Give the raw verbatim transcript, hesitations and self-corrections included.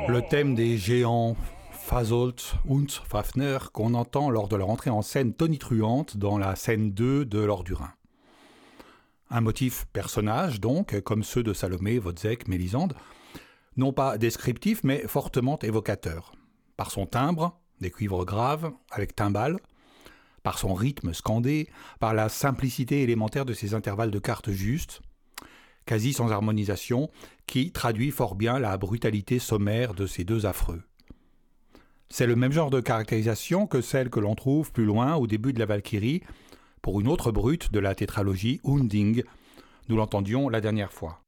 Le thème des géants Fasolt und Fafner qu'on entend lors de leur entrée en scène tonitruante dans la scène deux de l'Or du Rhin. Un motif personnage donc, comme ceux de Salomé, Wozzeck, Mélisande, non pas descriptif mais fortement évocateur. Par son timbre, des cuivres graves, avec timbales, par son rythme scandé, par la simplicité élémentaire de ses intervalles de cartes justes, quasi sans harmonisation, qui traduit fort bien la brutalité sommaire de ces deux affreux. C'est le même genre de caractérisation que celle que l'on trouve plus loin au début de la Valkyrie, pour une autre brute de la tétralogie, Hunding, nous l'entendions la dernière fois.